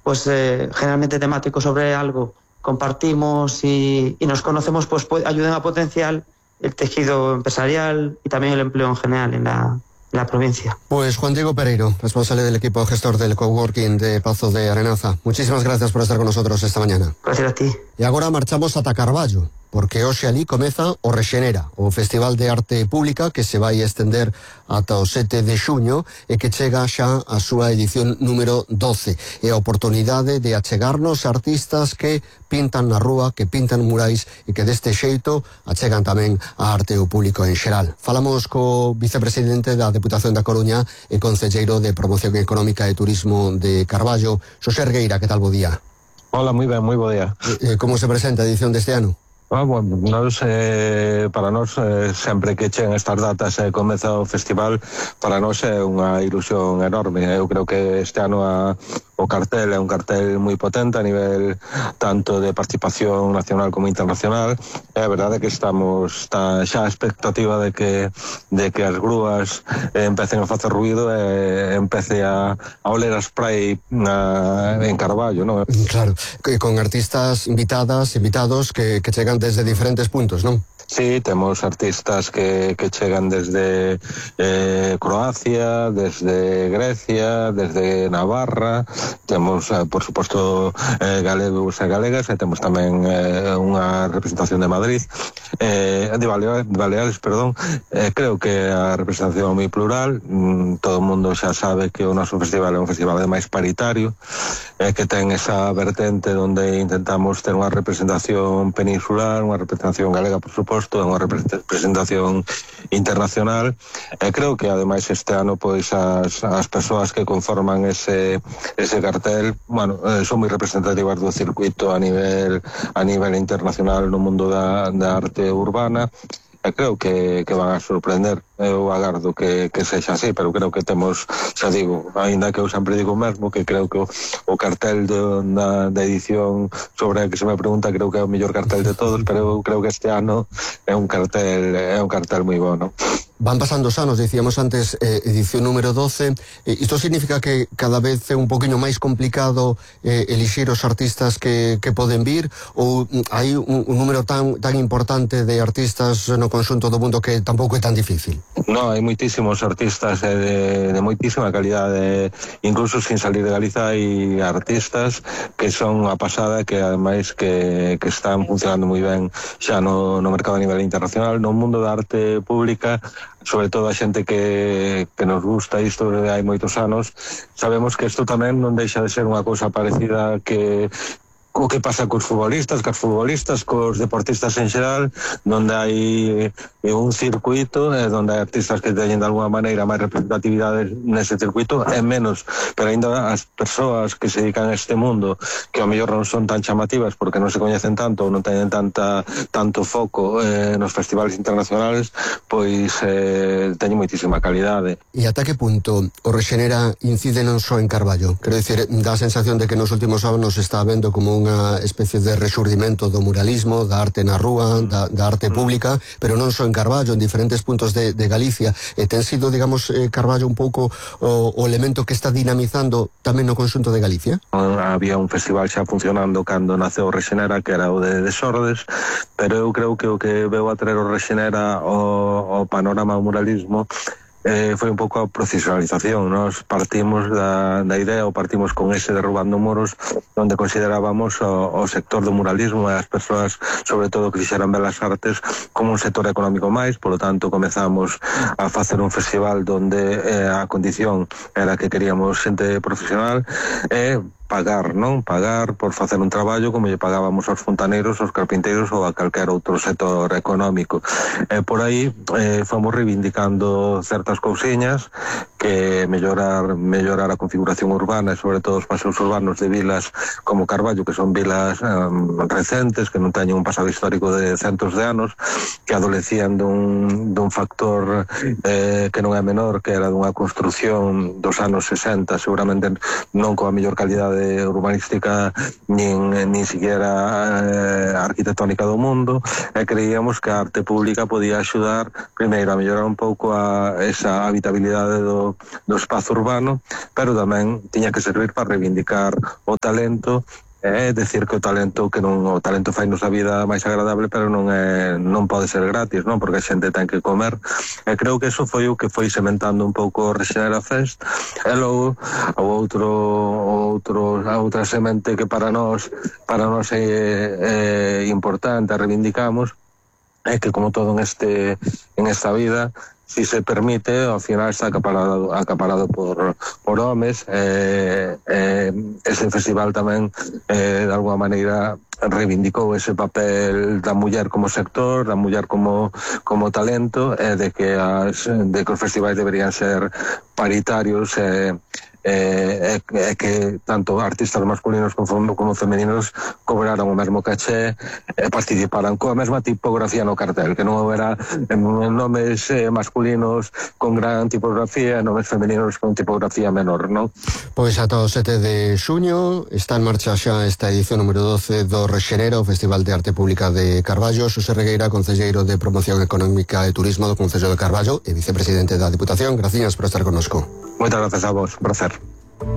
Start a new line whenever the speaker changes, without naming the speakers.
pues generalmente temáticos sobre algo, compartimos y nos conocemos, pues ayuden a potenciar el tejido empresarial y también el empleo en general en la provincia.
Pues Juan Diego Pereiro, responsable del equipo gestor del coworking de Pazo de Arenaza. Muchísimas gracias por estar con nosotros esta mañana.
Gracias a ti.
E agora marchamos ata Carballo, porque hoxe ali comeza o Rexenera, o Festival de Arte Pública que se vai estender ata o 7 de xuño e que chega xa a súa edición número 12. É a oportunidade de achegarnos artistas que pintan na rúa, que pintan murais e que deste xeito achegan tamén a arte ao público en xeral. Falamos co vicepresidente da Deputación da Coruña e concelleiro de Promoción Económica e Turismo de Carballo, Xosé Regueira. Que tal, bo día?
Hola, moi ben, moi bo día.
Como se presenta a edición deste ano?
Bueno, para nós sempre que chegan estas datas e comeza o festival, para nós é unha ilusión enorme. Eu creo que este ano o cartel é un cartel moi potente a nivel tanto de participación nacional como internacional. É a verdade que está xa a expectativa de que as grúas empecen a facer ruido e empece a oler a spray en Carballo, non?
Claro, con artistas invitados que chegan desde diferentes puntos, non?
Sí, temos artistas que chegan desde Croacia, desde Grecia, desde Navarra, temos, por suposto, galegos e galegas, e temos tamén unha representación de Madrid, de Baleares, perdón. Creo que a representación é moi plural, todo o mundo xa sabe que o noso festival é un festival máis paritario, que ten esa vertente onde intentamos ter unha representación peninsular, unha representación galega, por suposto, é unha representación internacional. Creo que ademais este ano pois as persoas que conforman ese cartel, bueno, son moi representativas do circuito a nivel internacional no mundo da arte urbana. Creo que van a sorprender. Eu agardo que sexa así, pero creo que temos, xa digo, ainda que eu sempre digo mesmo, que creo que o cartel da edición sobre a que se me pregunta, creo que é o mellor cartel de todos, pero eu creo que este ano é un cartel moi bueno.
Van pasando os anos, dicíamos antes, edición número 12. Isto significa que cada vez é un poquinho máis complicado elixir os artistas que poden vir, ou hai un número tan importante de artistas no conxunto do mundo que tampouco é tan difícil?
No, hai moitísimos artistas de moitísima calidade, incluso sin salir de Galiza hai artistas que son a pasada, que ademais que están funcionando moi ben xa no mercado a nivel internacional, no mundo da arte pública. Sobre todo a xente que nos gusta isto de hai moitos anos, sabemos que isto tamén non deixa de ser unha cousa parecida o que pasa cos futbolistas, cos deportistas en xeral, donde hai un circuito, donde hai artistas que teñen de alguna maneira máis representatividade nese circuito, e menos, pero ainda as persoas que se dedican a este mundo, que ao mellor non son tan chamativas porque non se coñecen tanto ou non teñen tanto foco nos festivales internacionales, pois teñen moitísima calidade.
E ata que punto o Rexenera incide non só en Carballo? Quero dicir, dá a sensación de que nos últimos anos se está vendo como unha especie de rexurdimento do muralismo, da arte na rúa, da arte pública, pero non só en Carballo, en diferentes puntos de Galicia. E ten sido, digamos, Carballo un pouco o elemento que está dinamizando tamén no conxunto de Galicia?
Había un festival xa funcionando cando naceu o Rexenera, que era o de Desordes, pero eu creo que o que veu a traer o Rexenera o panorama do muralismo foi un pouco a profesionalización. Nos partimos da idea, ou partimos con ese Derrubando Muros, onde considerábamos o sector do muralismo e as persoas, sobre todo, que fixeran belas artes como un sector económico máis. Por lo tanto, comezamos a facer un festival donde a condición era que queríamos xente profesional e pagar por facer un traballo como lle pagábamos aos fontaneiros, aos carpinteiros ou a calquer outro sector económico. Por aí fomos reivindicando certas cousiñas, que mellorar a configuración urbana e sobre todo os paseos urbanos de vilas como Carballo, que son vilas recentes, que non teñen un pasado histórico de centos de anos, que adolecían dun factor que non é menor, que era dunha construción dos anos 60, seguramente non coa mellor calidade urbanística nin siquiera arquitectónica do mundo, e creíamos que a arte pública podía axudar primeiro a mellorar un pouco esa habitabilidade do espazo urbano, pero tamén tiña que servir para reivindicar o talento, decir que o talento fainos a vida máis agradable, pero non pode ser gratis, non? Porque a xente ten que comer. E creo que eso foi o que foi sementando un pouco o Rexenera Fest. E logo a outra semente que para nós é importante, a reivindicamos, é que como todo en esta vida, si se permite, ao final está acaparado por homes. Ese festival tamén de alguma maneira reivindicou ese papel da muller como sector, da muller como talento, de que os festivais deberían ser paritarios, que tanto artistas masculinos como femeninos cobraran o mesmo caché e participaran coa mesma tipografía no cartel, que non houbera nomes masculinos con gran tipografía e nomes femeninos con tipografía menor, non?
Pois ata o 7 de xuño está en marcha xa esta edición número 12 do Rexenera, o Festival de Arte Pública de Carballo. Xosé Regueira, concelleiro de Promoción Económica e Turismo do Concello de Carballo e vicepresidente da Diputación, graciñas por estar connosco.
Moitas grazas a vos, placer.